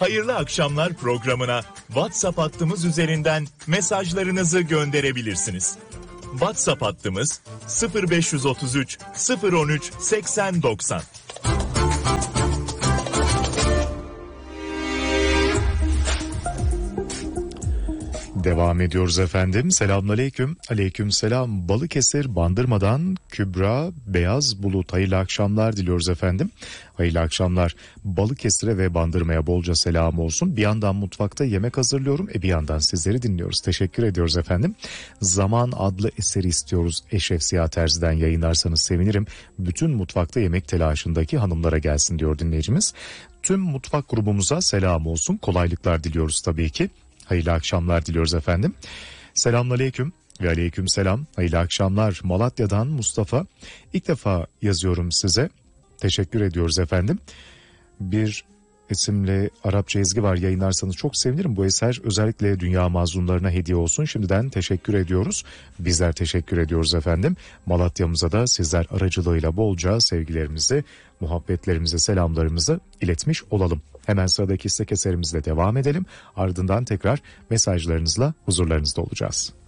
Hayırlı Akşamlar programına WhatsApp hattımız üzerinden mesajlarınızı gönderebilirsiniz. WhatsApp hattımız 0533 013 8090. Devam ediyoruz efendim. Selamünaleyküm. Aleykümselam. Balıkesir Bandırma'dan Kübra Beyaz Bulut. Hayırlı akşamlar diliyoruz efendim. Hayırlı akşamlar. Balıkesir'e ve Bandırma'ya bolca selam olsun. Bir yandan mutfakta yemek hazırlıyorum. Bir yandan sizleri dinliyoruz. Teşekkür ediyoruz efendim. Zaman adlı eseri istiyoruz. Eşref Ziya Terzi'den yayınlarsanız sevinirim. Bütün mutfakta yemek telaşındaki hanımlara gelsin diyor dinleyicimiz. Tüm mutfak grubumuza selam olsun. Kolaylıklar diliyoruz tabii ki. Hayırlı akşamlar diliyoruz efendim. Selamünaleyküm ve aleykümselam. Hayırlı akşamlar. Malatya'dan Mustafa. İlk defa yazıyorum size. Teşekkür ediyoruz efendim. Bir isimli Arapça ezgi var, yayınlarsanız çok sevinirim. Bu eser özellikle dünya mazlumlarına hediye olsun. Şimdiden teşekkür ediyoruz. Bizler teşekkür ediyoruz efendim. Malatya'mıza da sizler aracılığıyla bolca sevgilerimizi, muhabbetlerimizi, selamlarımızı iletmiş olalım. Hemen sıradaki istek eserimizle devam edelim. Ardından tekrar mesajlarınızla huzurlarınızda olacağız.